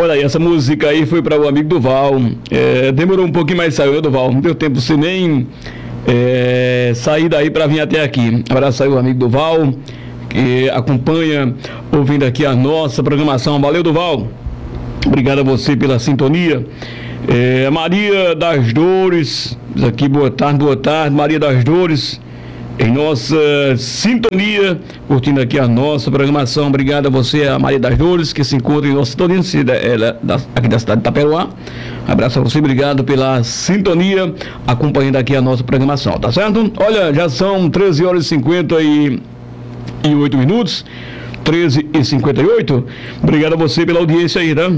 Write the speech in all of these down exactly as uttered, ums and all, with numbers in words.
Olha aí, essa música aí foi para o amigo Duval. É, demorou um pouquinho, mais saiu, né, Duval? Não deu tempo você nem é, sair daí para vir até aqui. Abraço aí o amigo Duval, que acompanha, ouvindo aqui a nossa programação. Valeu, Duval. Obrigado a você pela sintonia. É, Maria das Dores, aqui, boa tarde, boa tarde, Maria das Dores, em nossa sintonia, curtindo aqui a nossa programação. Obrigado a você, a Maria das Dores, que se encontra em nossa sintonia, ela, aqui da cidade de Itaperuá. Abraço a você, obrigado pela sintonia, acompanhando aqui a nossa programação, tá certo? Olha, já são treze horas e cinquenta e oito minutos, treze e cinquenta e oito. Obrigado a você pela audiência aí, tá?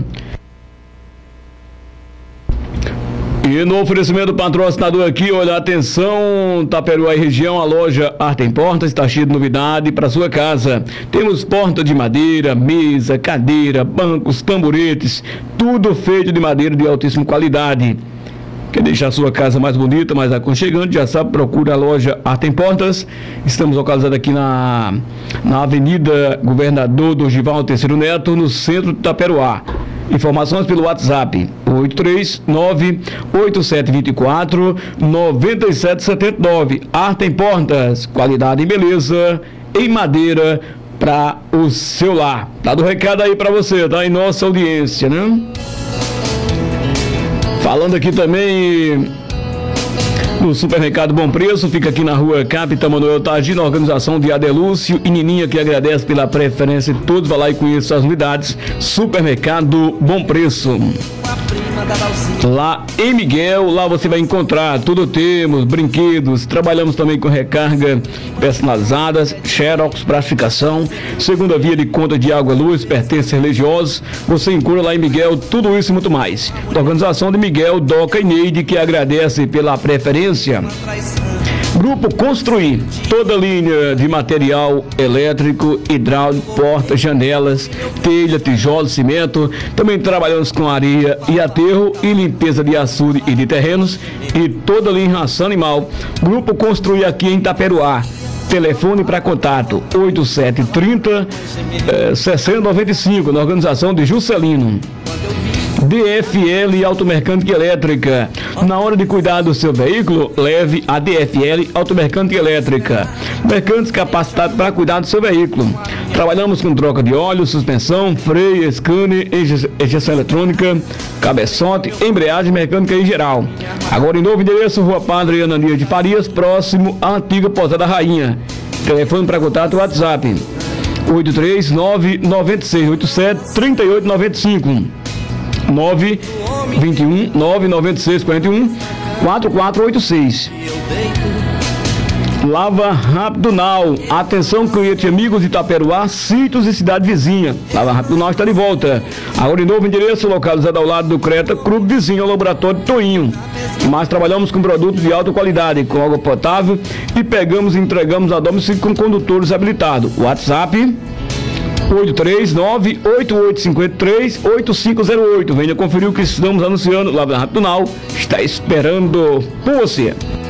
E no oferecimento do patrocinador aqui, olha, atenção, Itaperuá e região, a loja Arte em Portas está cheia de novidade para sua casa. Temos porta de madeira, mesa, cadeira, bancos, tamboretes, tudo feito de madeira de altíssima qualidade. Quer deixar a sua casa mais bonita, mais aconchegante, já sabe, procura a loja Arte em Portas. Estamos localizados aqui na, na Avenida Governador Dorival Terceiro Neto, no centro de Itaperuá. Informações pelo WhatsApp oito três nove, oito sete dois quatro, nove sete sete nove. Arte em Portas, qualidade e beleza em madeira para o seu lar. Dado o recado aí para você, tá? Em nossa audiência, né? Falando aqui também no Supermercado Bom Preço, fica aqui na rua Capitão Manuel Tagino, organização de Adelúcio e Nininha, que agradece pela preferência de todos. Vai lá e conheça as unidades. Supermercado Bom Preço. Lá em Miguel, lá você vai encontrar tudo, temos brinquedos, trabalhamos também com recarga personalizadas, xerox, plastificação, segunda via de conta de água e luz, pertences religiosos. Você encontra lá em Miguel tudo isso e muito mais. Da organização de Miguel, Doca e Neide, que agradece pela preferência. Grupo Construir, toda linha de material elétrico, hidráulico, portas, janelas, telha, tijolo, cimento. Também trabalhamos com areia e aterro e limpeza de açude e de terrenos e toda linha de ração animal. Grupo Construir aqui em Itaperuá. Telefone para contato oito sete três zero, eh, seis zero nove cinco, na organização de Juscelino. D F L Automecânica Elétrica. Na hora de cuidar do seu veículo, leve a D F L Automecânica Elétrica. Mecânicos capacitados para cuidar do seu veículo. Trabalhamos com troca de óleo, suspensão, freio, scanner, injeção eletrônica, cabeçote, embreagem mecânica em geral. Agora em novo endereço, Rua Padre Ananias de Farias, próximo à antiga Pousada Rainha. Telefone para contato, WhatsApp oito três nove, nove seis oito sete, três oito nove cinco. nove dois um, nove nove seis quatro um, quatro quatro oito seis. Lava Rápido Now. Atenção, cliente, amigos de Itaperuá, sítios e cidade vizinha. Lava Rápido Now está de volta. Agora em novo endereço, localizado ao lado do Creta Clube, vizinho ao Laboratório de Toinho. Mas trabalhamos com produtos de alta qualidade, com água potável e pegamos e entregamos a domicílio com condutores habilitados. WhatsApp oito três nove, oito oito cinco três, oito cinco zero oito. Venha conferir o que estamos anunciando. Lava Rápido Now está esperando por você.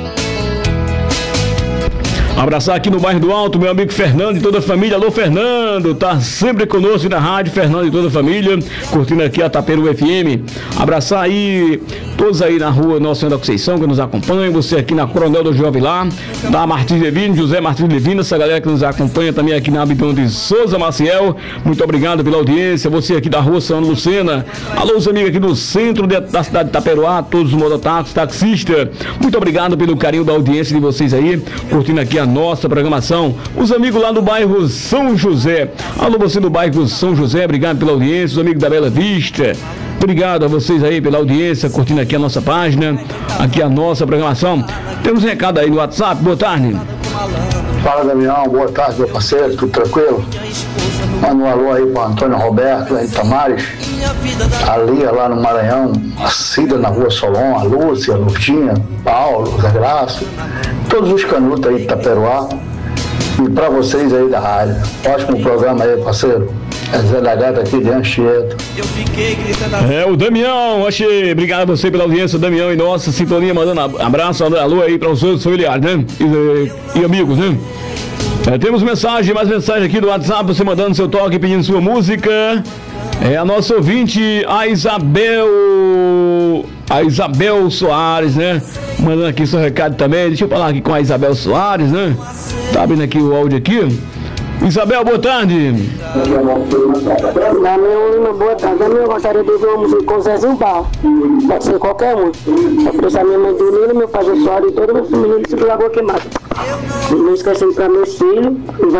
Abraçar aqui no bairro do Alto, meu amigo Fernando e toda a família. Alô, Fernando, tá sempre conosco na rádio. Fernando e toda a família, curtindo aqui a Itaperuá F M. Abraçar aí todos aí na rua Nossa Senhora da Conceição que nos acompanham. Você aqui na Coronel do João Vilar, da Martins Levino, José Martins Levino, essa galera que nos acompanha também aqui na Abidão de Souza Maciel. Muito obrigado pela audiência. Você aqui da rua São Lucena. Alô, os amigos aqui do centro de, da cidade de Itaperuá, todos os mototáxis, taxistas. Muito obrigado pelo carinho da audiência de vocês aí, curtindo aqui a nossa programação. Os amigos lá do bairro São José. Alô, você do bairro São José, obrigado pela audiência. Os amigos da Bela Vista, obrigado a vocês aí pela audiência, curtindo aqui a nossa página, aqui a nossa programação. Temos um recado aí no WhatsApp. Boa tarde. Fala, Damião, boa tarde, meu parceiro, tudo tranquilo? Manda um alô aí para Antônio Roberto, lá em Tamares, a Lia lá no Maranhão, a Cida na Rua Solon, a Lúcia, a Lurtinha, Paulo, Zé Graça, todos os canutos aí de Itaperuá, e para vocês aí da rádio. Ótimo programa aí, parceiro. É Zé da Gata aqui de Anchieta. É o Damião, achei. Obrigado a você pela audiência, Damião, e nossa sintonia, mandando abraço, alô aí para os seus familiares, né? E, e amigos, né? É, temos mensagem, mais mensagem aqui do WhatsApp, você mandando seu toque, pedindo sua música. É a nossa ouvinte, a Isabel, a Isabel Soares, né? Mandando aqui seu recado também. Deixa eu falar aqui com a Isabel Soares, né? Tá abrindo aqui o áudio aqui. Isabel, boa tarde. Da minha boa tarde. Da minha, eu gostaria de ouvir uma música com Zezinho Barro. Pode ser qualquer um. Oferecer a minha mãe Dormina, meu pai Jô Soares e toda a minha família de Ciclo Lagoa Queimada. Não esquecendo para meus filhos.